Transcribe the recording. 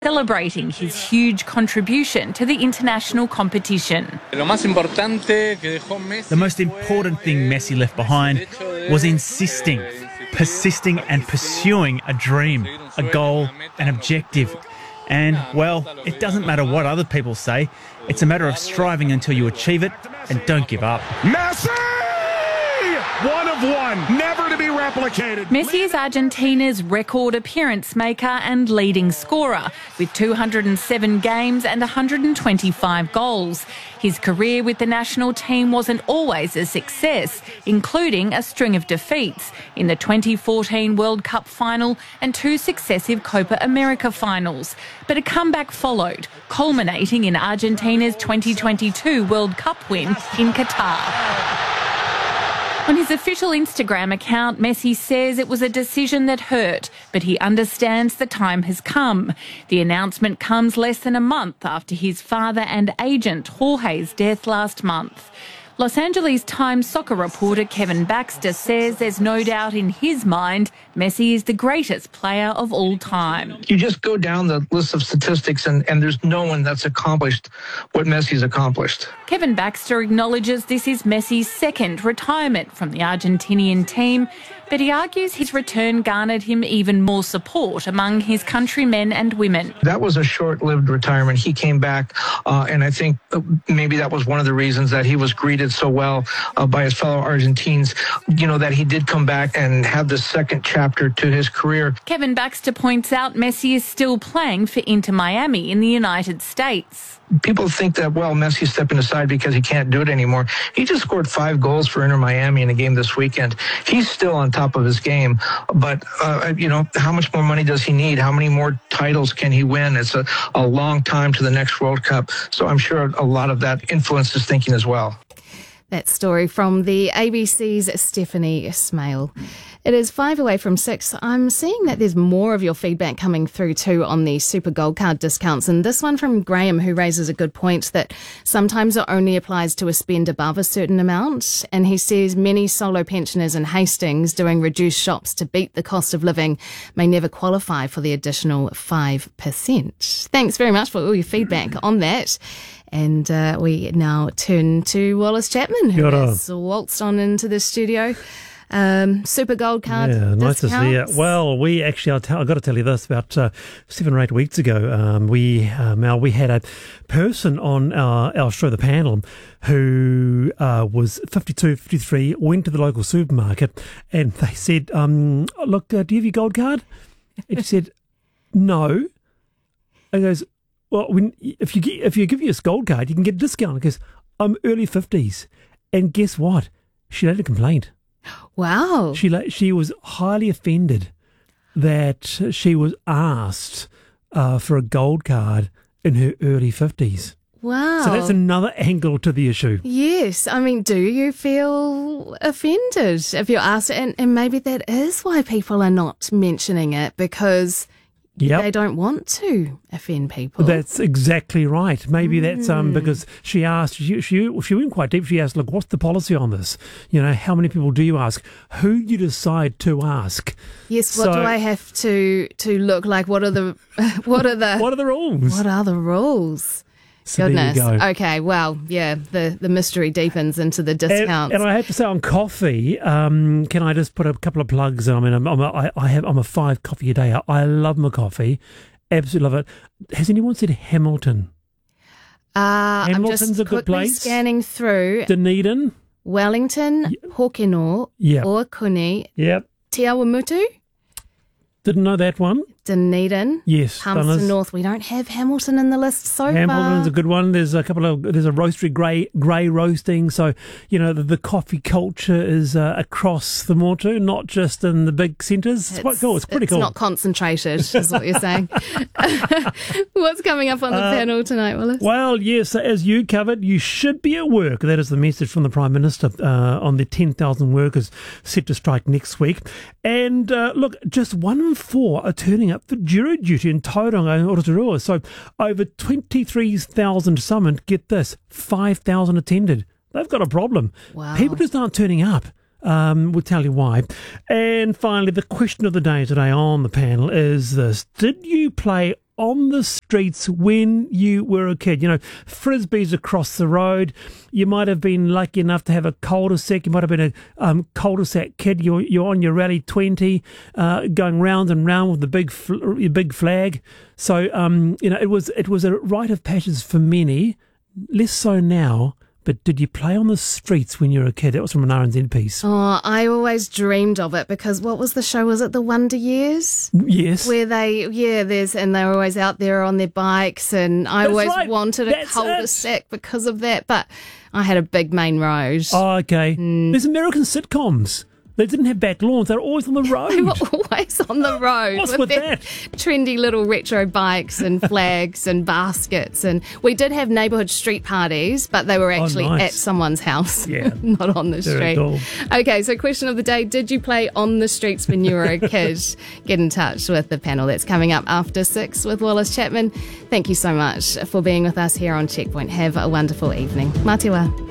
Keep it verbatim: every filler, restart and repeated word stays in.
celebrating his huge contribution to the international competition. The most important thing Messi left behind was insisting, persisting and pursuing a dream, a goal, an objective. And, well, it doesn't matter what other people say. It's a matter of striving until you achieve it and don't give up. Messi! One of one, never to be replicated. Messi is Argentina's record appearance maker and leading scorer, with two hundred seven games and one hundred twenty-five goals. His career with the national team wasn't always a success, including a string of defeats in the twenty fourteen World Cup final and two successive Copa America finals. But a comeback followed, culminating in Argentina's twenty twenty-two World Cup win in Qatar. On his official Instagram account, Messi says it was a decision that hurt, but he understands the time has come. The announcement comes less than a month after his father and agent Jorge's death last month. Los Angeles Times soccer reporter Kevin Baxter says there's no doubt in his mind Messi is the greatest player of all time. You just go down the list of statistics and, and there's no one that's accomplished what Messi's accomplished. Kevin Baxter acknowledges this is Messi's second retirement from the Argentinian team, but he argues his return garnered him even more support among his countrymen and women. That was a short-lived retirement. He came back, uh, and I think maybe that was one of the reasons that he was greeted so well uh, by his fellow Argentines, you know, that he did come back and have the second chapter to his career. Kevin Baxter points out Messi is still playing for Inter Miami in the United States. People think that, well, Messi's stepping aside because he can't do it anymore. He just scored five goals for Inter Miami in a game this weekend. He's still on top of his game. But, uh, you know, how much more money does he need? How many more titles can he win? It's a, a long time to the next World Cup. So I'm sure a lot of that influences thinking as well. That story from the A B C's Stephanie Ismail. It is five away from six. I'm seeing that there's more of your feedback coming through too on the Super Gold Card discounts. And this one from Graham, who raises a good point that sometimes it only applies to a spend above a certain amount. And he says many solo pensioners in Hastings doing reduced shops to beat the cost of living may never qualify for the additional five percent. Thanks very much for all your feedback on that. And uh, we now turn to Wallace Chapman, who has waltzed on into the studio. Um, Super Gold Card Yeah, nice discounts. to see you. Well, we actually, I'll tell, I've got to tell you this, about uh, seven or eight weeks ago, um, we, uh, Mel, we had a person on our, our show, the panel, who uh, was fifty-two, fifty-three, went to the local supermarket and they said, um, look, uh, do you have your gold card? And she said, no. And goes, well, when, if you get, if you give you a gold card, you can get a discount. Because I'm early fifties, and guess what? She later complained. Wow. She she was highly offended that she was asked uh, for a gold card in her early fifties. Wow. So that's another angle to the issue. Yes. I mean, do you feel offended if you're asked? And, and maybe that is why people are not mentioning it, because Yep. they don't want to offend people. That's exactly right. Maybe mm. that's um because she asked, she, she she went quite deep. She asked, look, what's the policy on this? You know, how many people do you ask? Who you decide to ask? Yes. What so, do I have to to look like? What are the what are the what are the rules? What are the rules? So Goodness. There you go. Okay. Well, yeah. The the mystery deepens into the discounts. And, and I have to say, on coffee, um, can I just put a couple of plugs? I mean, I'm, I'm a, I, I have I'm a five coffee a day. I, I love my coffee, absolutely love it. Has anyone said Hamilton? Uh, Hamilton's I'm just a good quickly place. Scanning through Dunedin, Wellington, Yep. Hokino, Yep. Okuni, Yep. Te Awamutu, Didn't know that one. Dunedin, Yes, Palmerston Dunners. North. We don't have Hamilton in the list so Hamilton's far. a good one. There's a couple of there's a roastery grey grey roasting. So you know the, the coffee culture is uh, across the Motu, not just in the big centres. It's, quite cool. It's pretty it's cool. not concentrated, is what you're saying. What's coming up on the Uh, panel tonight, Willis? Well, yes, as you covered, you should be at work. That is the message from the Prime Minister uh, on the ten thousand workers set to strike next week. And uh, look, just one in four are turning up for jury duty in Tauranga and Rotorua. So over twenty-three thousand summoned, get this, five thousand attended. They've got a problem. Wow. People just aren't turning up. Um, we'll tell you why. And finally, the question of the day today on the panel is this. Did you play on the streets when you were a kid? You know, frisbees across the road. You might have been lucky enough to have a cul-de-sac. You might have been a um, cul-de-sac kid. You're, you're on your rally twenty, uh, going round and round with the big fl- your big flag. So, um, you know, it was it was a rite of passage for many, less so now. But did you play on the streets when you were a kid? That was from an R N Z piece. Oh, I always dreamed of it because what was the show? Was it The Wonder Years? Yes. Where they, yeah, there's, and they were always out there on their bikes, and I That's always right. wanted a That's cul-de-sac because of that, but I had a big main road. Oh, okay. Mm. There's American sitcoms. They didn't have back lawns. They were always on the road. They were always on the road. What's with their that? Trendy little retro bikes and flags and baskets. And we did have neighbourhood street parties, but they were actually nice. at someone's house, Yeah. not on the Very street. cool. Okay, so question of the day, did you play on the streets when you were a kid? Get in touch with the panel. That's coming up after six with Wallace Chapman. Thank you so much for being with us here on Checkpoint. Have a wonderful evening. Mā te wā.